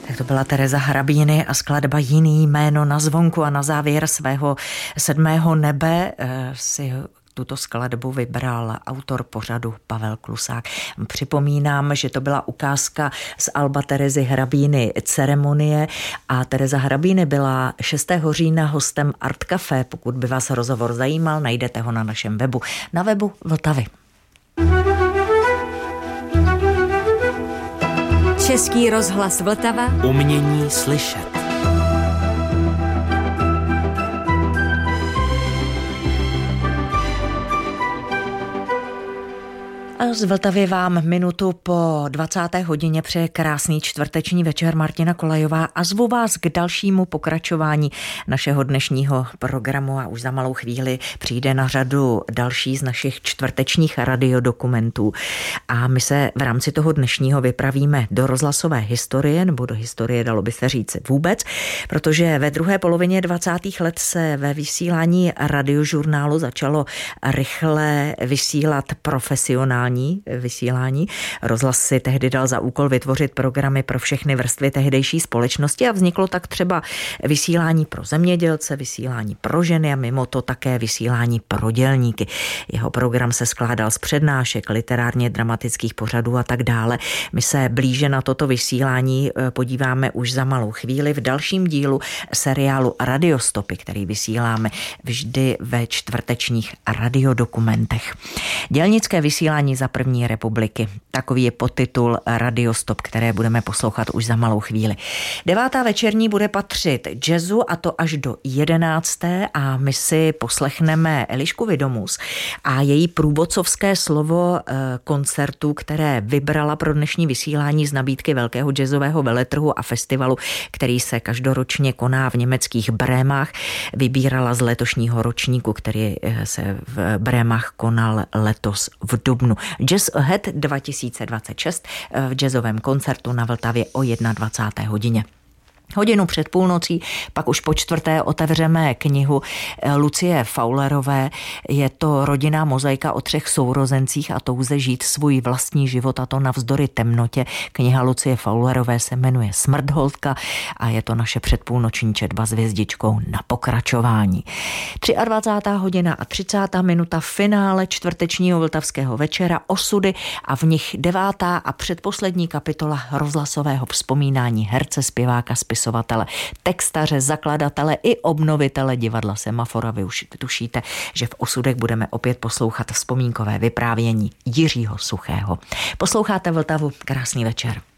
Tak to byla Tereza Hrabíny a skladba Jiný jméno na zvonku a na závěr svého 7. nebe si tuto skladbu vybral autor pořadu Pavel Klusák. Připomínám, že to byla ukázka z alba Terezy Hrabíny Ceremonie a Tereza Hrabíny byla 6. října hostem Art Café. Pokud by vás rozhovor zajímal, najdete ho na našem webu, na webu Vltavy. Český rozhlas Vltava. Umění slyšet. A z Vltavy vám minutu po 20. hodině přeje krásný čtvrteční večer Martina Kolajová a zvu vás k dalšímu pokračování našeho dnešního programu a už za malou chvíli přijde na řadu další z našich čtvrtečních radiodokumentů. A my se v rámci toho dnešního vypravíme do rozhlasové historie, nebo do historie dalo by se říct vůbec, protože ve druhé polovině 20. let se ve vysílání radiožurnálu začalo rychle vysílat profesionální vysílání. Rozhlas si tehdy dal za úkol vytvořit programy pro všechny vrstvy tehdejší společnosti a vzniklo tak třeba vysílání pro zemědělce, vysílání pro ženy a mimo to také vysílání pro dělníky. Jeho program se skládal z přednášek, literárně dramatických pořadů a tak dále. My se blíže na toto vysílání podíváme už za malou chvíli v dalším dílu seriálu Radiostopy, který vysíláme vždy ve čtvrtečních radiodokumentech. Dělnické vysílání za první republiky. Takový je podtitul Radiostop, které budeme poslouchat už za malou chvíli. 9. večerní bude patřit jazzu a to až do 11. a my si poslechneme Elišku Vidomus a její průvodcovské slovo koncertu, které vybrala pro dnešní vysílání z nabídky velkého jazzového veletrhu a festivalu, který se každoročně koná v německých Brémách. Vybírala z letošního ročníku, který se v Brémách konal letos v dubnu. Jazz Ahead 2026 v jazzovém koncertu na Vltavě o 21. hodině. Hodinu před půlnocí, pak už po čtvrté otevřeme knihu Lucie Faulerové. Je to rodinná mozaika o 3 sourozencích a touze žít svůj vlastní život, a to navzdory temnotě. Kniha Lucie Faulerové se jmenuje Smrtholdka a je to naše předpůlnoční četba s hvězdičkou na pokračování. 23. hodina a 30. minuta finále čtvrtečního vltavského večera, osudy a v nich 9. a předposlední kapitola rozhlasového vzpomínání herce, zpěváka, spisovatele, textaře, zakladatele i obnovitele divadla Semafora. Vy už tušíte, že v osudech budeme opět poslouchat vzpomínkové vyprávění Jiřího Suchého. Posloucháte Vltavu, krásný večer.